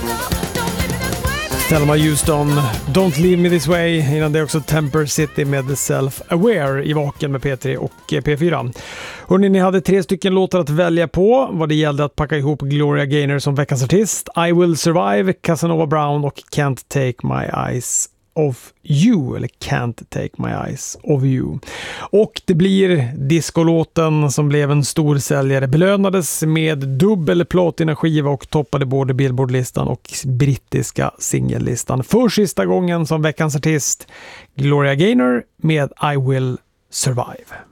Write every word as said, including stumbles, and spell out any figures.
Thelma Houston, Don't Leave Me This Way. Innan det också Temper City med Self-Aware i Vaken med P tre och P fyra. Hörrni, ni hade tre stycken låtar att välja på vad det gällde att packa ihop Gloria Gaynor som veckans artist. I Will Survive, Casanova Brown och Can't Take My Eyes of You, eller Can't Take My Eyes of You. Och det blir discolåten som blev en stor säljare, belönades med dubbel platinaskiva och toppade både Billboardlistan och brittiska singellistan. För sista gången som veckans artist, Gloria Gaynor med I Will Survive.